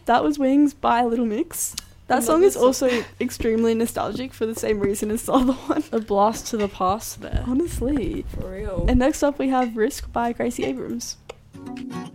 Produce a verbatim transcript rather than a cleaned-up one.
that was Wings by Little Mix. That love song this is song. also extremely nostalgic for the same reason as the other one. A blast to the past there. Honestly. For real. And next up we have Risk by Gracie Abrams.